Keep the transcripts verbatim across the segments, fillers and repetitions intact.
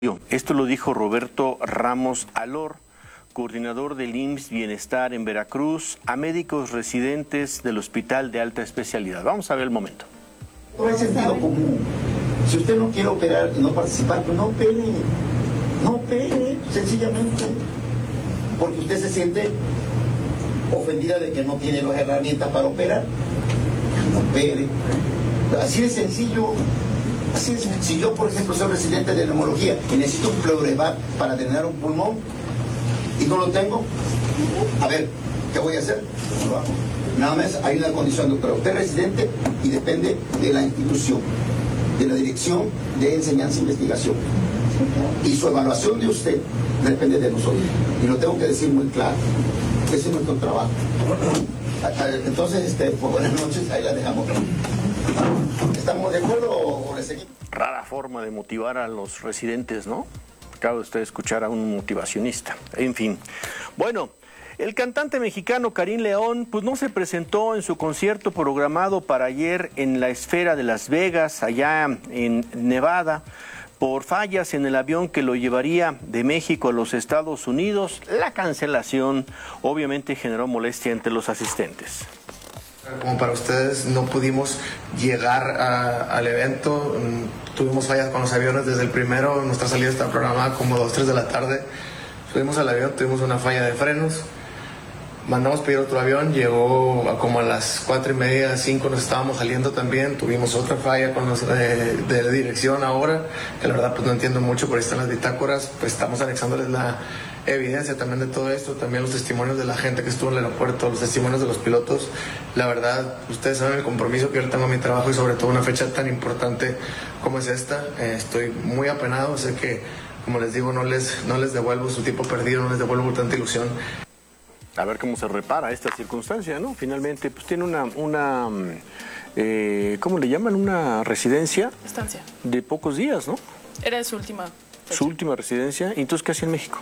Esto lo dijo Roberto Ramos Alor, coordinador del I M S S Bienestar en Veracruz, a médicos residentes del Hospital de Alta Especialidad. Vamos a ver el momento. No hay sentido común. Si usted no quiere operar y no participar, pues no opere. No opere, sencillamente. Porque usted se siente ofendida de que no tiene las herramientas para operar. No opere. Así de sencillo. Así es. Si yo, por ejemplo, soy residente de neumología y necesito un pleurevat para drenar un pulmón y no lo tengo, a ver, ¿qué voy a hacer? No lo hago. Nada más hay una condición, doctora. Usted es residente y depende de la institución, de la dirección de enseñanza e investigación. Y su evaluación de usted depende de nosotros. Y lo tengo que decir muy claro. Ese es nuestro trabajo. Entonces, este, pues, buenas noches, ahí la dejamos. ¿Estamos de acuerdo o le seguimos? Rara forma de motivar a los residentes, ¿no? Acaba de usted escuchar a un motivacionista. En fin. Bueno, el cantante mexicano Karim León pues no se presentó en su concierto programado para ayer en la Esfera de Las Vegas, allá en Nevada, por fallas en el avión que lo llevaría de México a los Estados Unidos. La cancelación obviamente generó molestia entre los asistentes. Como para ustedes, no pudimos llegar a, al evento, tuvimos fallas con los aviones desde el primero, nuestra salida está programada como dos, tres de la tarde, subimos al avión, tuvimos una falla de frenos, mandamos pedir otro avión, llegó a como a las cuatro y media, cinco nos estábamos saliendo también, tuvimos otra falla con los de, de la dirección ahora, que la verdad pues no entiendo mucho, por ahí están las bitácoras, pues estamos anexándoles la evidencia también de todo esto, también los testimonios de la gente que estuvo en el aeropuerto, los testimonios de los pilotos. La verdad, ustedes saben el compromiso que yo tengo a mi trabajo y sobre todo una fecha tan importante como es esta. Eh, estoy muy apenado, sé que, como les digo, no les, no les devuelvo su tiempo perdido, no les devuelvo tanta ilusión. A ver cómo se repara esta circunstancia, ¿no? Finalmente, pues tiene una, una eh, ¿cómo le llaman? Una residencia. Estancia. De pocos días, ¿no? Era su última fecha. Su última residencia. ¿Y entonces qué hacía en México?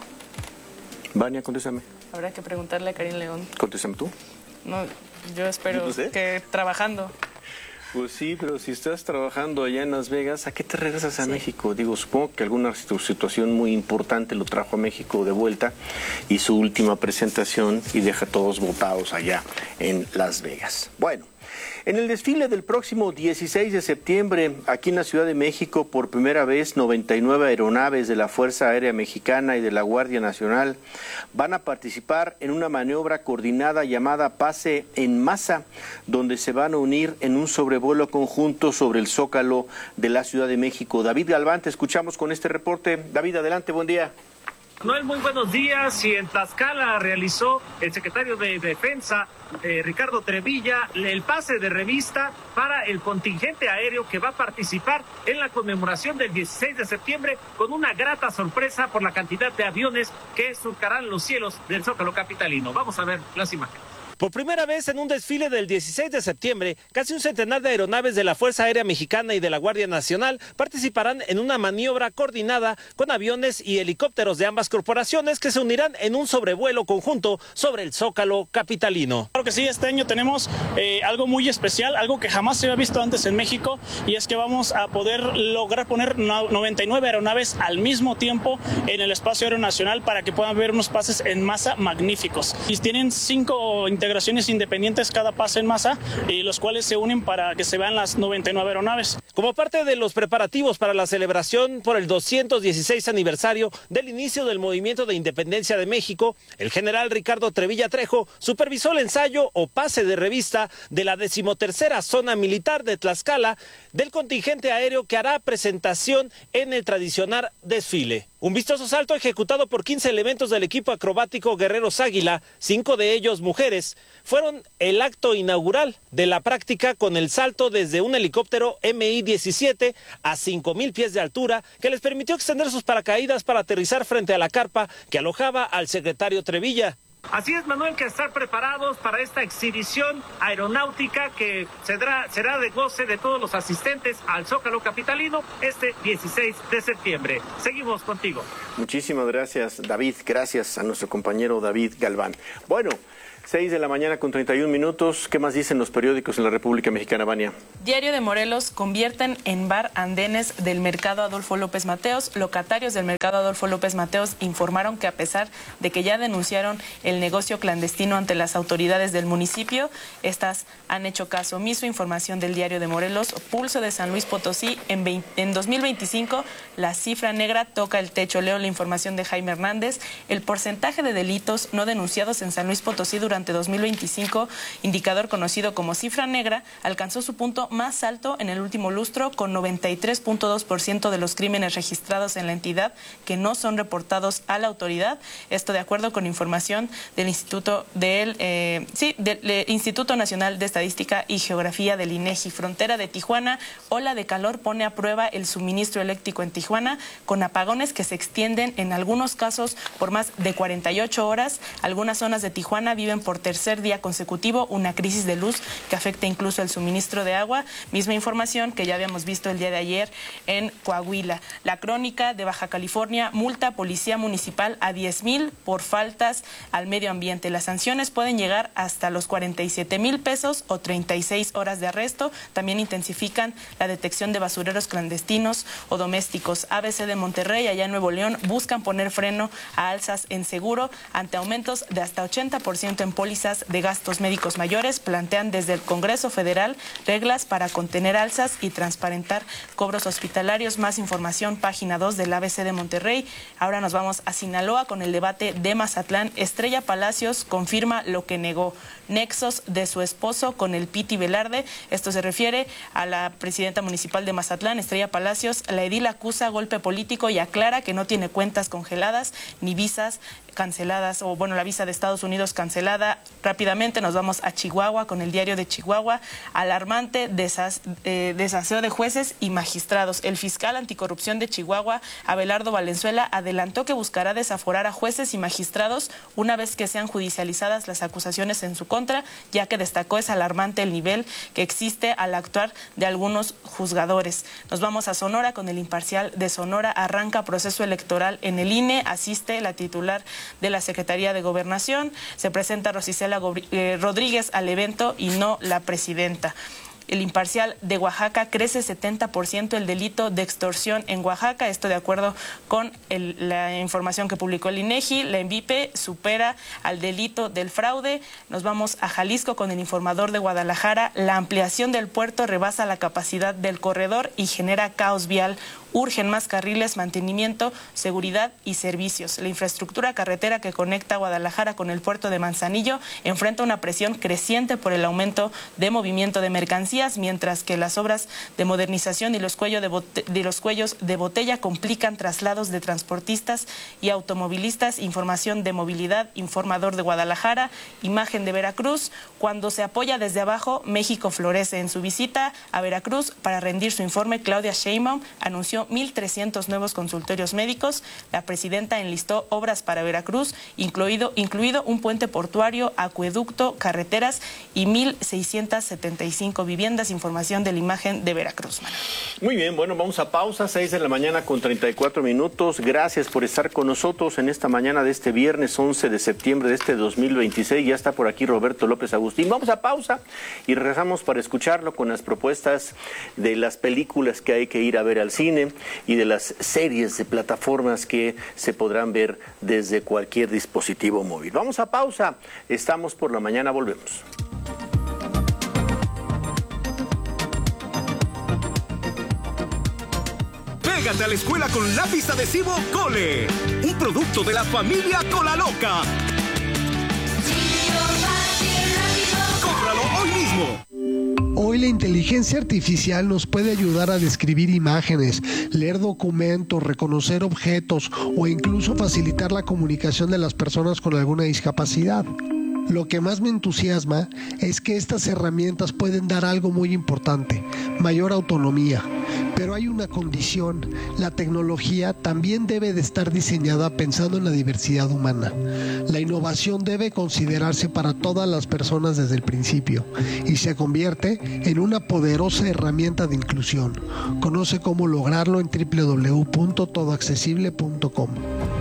Vania, contéstame. Habrá que preguntarle a Karim León. Contéstame tú. No, yo espero no sé. que trabajando. Pues sí, pero si estás trabajando allá en Las Vegas, ¿a qué te regresas a Sí. México? Digo, supongo que alguna situación muy importante lo trajo a México de vuelta y su última presentación y deja a todos botados allá en Las Vegas. Bueno, en el desfile del próximo dieciséis de septiembre, aquí en la Ciudad de México, por primera vez, noventa y nueve aeronaves de la Fuerza Aérea Mexicana y de la Guardia Nacional van a participar en una maniobra coordinada llamada Pase en Masa, donde se van a unir en un sobrevuelo conjunto sobre el Zócalo de la Ciudad de México. David Galván, te escuchamos con este reporte. David, adelante, buen día. Noel, muy buenos días. Y en Tlaxcala realizó el secretario de Defensa, eh, Ricardo Trevilla, el pase de revista para el contingente aéreo que va a participar en la conmemoración del dieciséis de septiembre con una grata sorpresa por la cantidad de aviones que surcarán los cielos del Zócalo capitalino. Vamos a ver las imágenes. Por primera vez en un desfile del dieciséis de septiembre, casi un centenar de aeronaves de la Fuerza Aérea Mexicana y de la Guardia Nacional participarán en una maniobra coordinada con aviones y helicópteros de ambas corporaciones que se unirán en un sobrevuelo conjunto sobre el Zócalo capitalino. Claro que sí, este año tenemos eh, algo muy especial, algo que jamás se había visto antes en México, y es que vamos a poder lograr poner noventa y nueve aeronaves al mismo tiempo en el espacio aéreo nacional para que puedan ver unos pases en masa magníficos. Y tienen cinco integraciones independientes cada pase en masa, y los cuales se unen para que se vean las noventa y nueve aeronaves. Como parte de los preparativos para la celebración por el doscientos dieciséis aniversario del inicio del Movimiento de Independencia de México, el general Ricardo Trevilla Trejo supervisó el ensayo o pase de revista de la decimotercera zona militar de Tlaxcala del contingente aéreo que hará presentación en el tradicional desfile. Un vistoso salto ejecutado por quince elementos del equipo acrobático Guerreros Águila, cinco de ellos mujeres, fueron el acto inaugural de la práctica con el salto desde un helicóptero M I diecisiete a cinco mil pies de altura que les permitió extender sus paracaídas para aterrizar frente a la carpa que alojaba al secretario Trevilla. Así es, Manuel, que estar preparados para esta exhibición aeronáutica que será, será de goce de todos los asistentes al Zócalo capitalino este dieciséis de septiembre. Seguimos contigo. Muchísimas gracias, David. Gracias a nuestro compañero David Galván. Bueno, seis de la mañana con treinta y un minutos. ¿Qué más dicen los periódicos en la República Mexicana, Vania? Diario de Morelos: convierten en bar andenes del mercado Adolfo López Mateos. Locatarios del mercado Adolfo López Mateos informaron que a pesar de que ya denunciaron el negocio clandestino ante las autoridades del municipio, estas han hecho caso omiso. Información del Diario de Morelos. Pulso de San Luis Potosí: en, veinte, en dos mil veinticinco la cifra negra toca el techo. Leo la información de Jaime Hernández. El porcentaje de delitos no denunciados en San Luis Potosí durante dos mil veinticinco, indicador conocido como cifra negra, alcanzó su punto más alto en el último lustro, con noventa y tres punto dos por ciento de los crímenes registrados en la entidad que no son reportados a la autoridad. Esto de acuerdo con información del Instituto del eh, sí, del, del Instituto Nacional de Estadística y Geografía del INEGI. Frontera de Tijuana: ola de calor pone a prueba el suministro eléctrico en Tijuana, con apagones que se extienden en algunos casos por más de cuarenta y ocho horas. Algunas zonas de Tijuana viven por tercer día consecutivo una crisis de luz que afecta incluso el suministro de agua. Misma información que ya habíamos visto el día de ayer en Coahuila. La Crónica de Baja California: multa policía municipal a diez mil por faltas al medio ambiente. Las sanciones pueden llegar hasta los cuarenta y siete mil pesos o treinta y seis horas de arresto. También intensifican la detección de basureros clandestinos o domésticos. A B C de Monterrey, allá en Nuevo León, buscan poner freno a alzas en seguro ante aumentos de hasta ochenta por ciento en pólizas de gastos médicos mayores. Plantean desde el Congreso Federal reglas para contener alzas y transparentar cobros hospitalarios. Más información, página dos del A B C de Monterrey. Ahora nos vamos a Sinaloa con el debate de Mazatlán. Estrella Palacios confirma lo que negó. Nexos de su esposo con el Piti Velarde. Esto se refiere a la presidenta municipal de Mazatlán, Estrella Palacios. La edil acusa golpe político y aclara que no tiene cuentas congeladas ni visas canceladas, o bueno, la visa de Estados Unidos cancelada. Rápidamente nos vamos a Chihuahua con el Diario de Chihuahua. Alarmante desas, eh, desaseo de jueces y magistrados. El fiscal anticorrupción de Chihuahua, Abelardo Valenzuela, adelantó que buscará desaforar a jueces y magistrados una vez que sean judicializadas las acusaciones en su contra, ya que destacó es alarmante el nivel que existe al actuar de algunos juzgadores. Nos vamos a Sonora con el Imparcial de Sonora. Arranca proceso electoral en el I N E. Asiste la titular de la Secretaría de Gobernación. Se presenta Rosicela Rodríguez al evento y no la presidenta. El Imparcial de Oaxaca: crece setenta por ciento el delito de extorsión en Oaxaca. Esto de acuerdo con el, la información que publicó el INEGI. La ENVIPE supera al delito del fraude. Nos vamos a Jalisco con el Informador de Guadalajara. La ampliación del puerto rebasa la capacidad del corredor y genera caos vial. Urgen más carriles, mantenimiento, seguridad y servicios. La infraestructura carretera que conecta Guadalajara con el puerto de Manzanillo enfrenta una presión creciente por el aumento de movimiento de mercancías, mientras que las obras de modernización y los, cuello de, bote- de los cuellos de botella complican traslados de transportistas y automovilistas. Información de movilidad, Informador de Guadalajara. Imagen de Veracruz: cuando se apoya desde abajo, México florece. En su visita a Veracruz para rendir su informe, Claudia Sheinbaum anunció mil trescientos nuevos consultorios médicos. La presidenta enlistó obras para Veracruz, incluido, incluido un puente portuario, acueducto, carreteras y mil seiscientas setenta y cinco viviendas. Información de la Imagen de Veracruz. Manuel. Muy bien, bueno, vamos a pausa, seis de la mañana con treinta y cuatro minutos. Gracias por estar con nosotros en esta mañana de este viernes once de septiembre de este dos mil veintiséis. Ya está por aquí Roberto López Agustín. Vamos a pausa y regresamos para escucharlo con las propuestas de las películas que hay que ir a ver al cine y de las series de plataformas que se podrán ver desde cualquier dispositivo móvil. Vamos a pausa, estamos por la mañana, volvemos. Pégate a la escuela con lápiz adhesivo Cole, un producto de la familia Cola Loca. ¡Cómpralo hoy mismo! Hoy la inteligencia artificial nos puede ayudar a describir imágenes, leer documentos, reconocer objetos o incluso facilitar la comunicación de las personas con alguna discapacidad. Lo que más me entusiasma es que estas herramientas pueden dar algo muy importante: mayor autonomía. Pero hay una condición: la tecnología también debe de estar diseñada pensando en la diversidad humana. La innovación debe considerarse para todas las personas desde el principio y se convierte en una poderosa herramienta de inclusión. Conoce cómo lograrlo en doble u doble u doble u punto todo accesible punto com.